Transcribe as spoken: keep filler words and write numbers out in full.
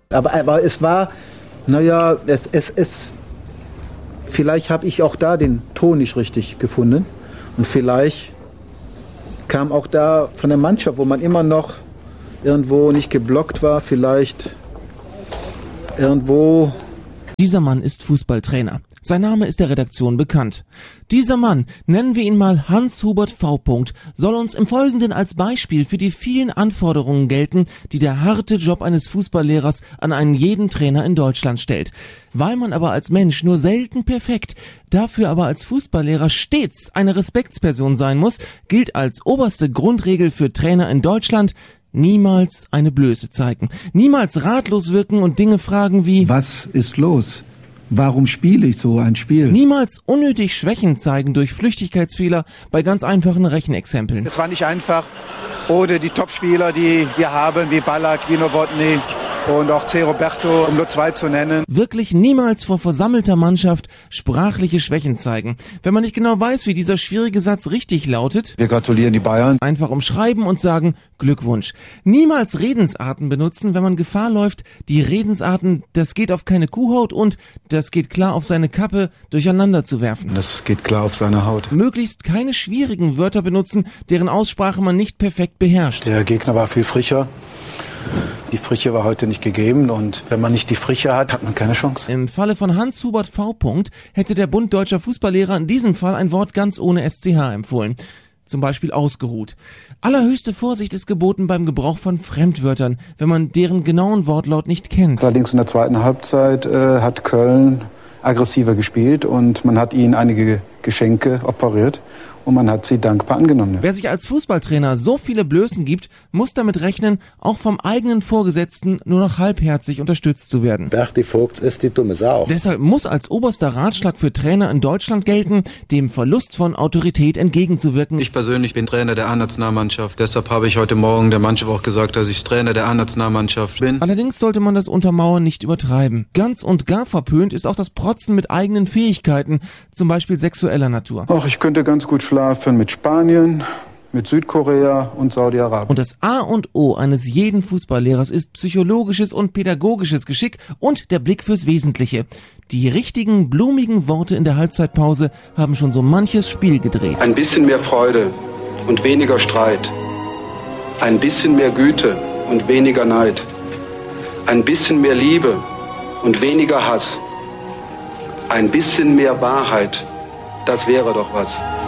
Aber, aber es war, naja, es, es, es, vielleicht habe ich auch da den Ton nicht richtig gefunden. Und vielleicht kam auch da von der Mannschaft, wo man immer noch irgendwo nicht geblockt war, vielleicht irgendwo. Dieser Mann ist Fußballtrainer. Sein Name ist der Redaktion bekannt. Dieser Mann, nennen wir ihn mal Hans-Hubert V. soll uns im Folgenden als Beispiel für die vielen Anforderungen gelten, die der harte Job eines Fußballlehrers an einen jeden Trainer in Deutschland stellt. Weil man aber als Mensch nur selten perfekt, dafür aber als Fußballlehrer stets eine Respektsperson sein muss, gilt als oberste Grundregel für Trainer in Deutschland: niemals eine Blöße zeigen, niemals ratlos wirken und Dinge fragen wie: Was ist los? Warum spiele ich so ein Spiel? Niemals unnötig Schwächen zeigen durch Flüchtigkeitsfehler bei ganz einfachen Rechenexempeln. Es war nicht einfach, ohne die Topspieler, die wir haben, wie Ballack, wie Novotny und auch C. Roberto, um nur zwei zu nennen. Wirklich niemals vor versammelter Mannschaft sprachliche Schwächen zeigen. Wenn man nicht genau weiß, wie dieser schwierige Satz richtig lautet, wir gratulieren die Bayern, einfach umschreiben und sagen: Glückwunsch. Niemals Redensarten benutzen, wenn man Gefahr läuft, die Redensarten, das geht auf keine Kuhhaut und das geht klar auf seine Kappe, durcheinander zu werfen. Das geht klar auf seine Haut. Möglichst keine schwierigen Wörter benutzen, deren Aussprache man nicht perfekt beherrscht. Der Gegner war viel frischer. Die Frische war heute nicht gegeben und wenn man nicht die Frische hat, hat man keine Chance. Im Falle von Hans-Hubert V. hätte der Bund Deutscher Fußballlehrer in diesem Fall ein Wort ganz ohne S C H empfohlen. Zum Beispiel ausgeruht. Allerhöchste Vorsicht ist geboten beim Gebrauch von Fremdwörtern, wenn man deren genauen Wortlaut nicht kennt. Allerdings in der zweiten Halbzeit äh, hat Köln aggressiver gespielt und man hat ihnen einige Geschenke operiert und man hat sie dankbar angenommen. Wer sich als Fußballtrainer so viele Blößen gibt, muss damit rechnen, auch vom eigenen Vorgesetzten nur noch halbherzig unterstützt zu werden. Berti Vogt ist die dumme Sau. Deshalb muss als oberster Ratschlag für Trainer in Deutschland gelten, dem Verlust von Autorität entgegenzuwirken. Ich persönlich bin Trainer der A-Nationalmannschaft. Deshalb habe ich heute Morgen der Mannschaft auch gesagt, dass ich Trainer der A-Nationalmannschaft bin. Allerdings sollte man das Untermauern nicht übertreiben. Ganz und gar verpönt ist auch das Protzen mit eigenen Fähigkeiten, zum Beispiel sexueller Natur. Ach, ich könnte ganz gut schlafen mit Spanien, mit Südkorea und Saudi-Arabien. Und das A und O eines jeden Fußballlehrers ist psychologisches und pädagogisches Geschick und der Blick fürs Wesentliche. Die richtigen, blumigen Worte in der Halbzeitpause haben schon so manches Spiel gedreht. Ein bisschen mehr Freude und weniger Streit. Ein bisschen mehr Güte und weniger Neid. Ein bisschen mehr Liebe und weniger Hass. Ein bisschen mehr Wahrheit. Das wäre doch was.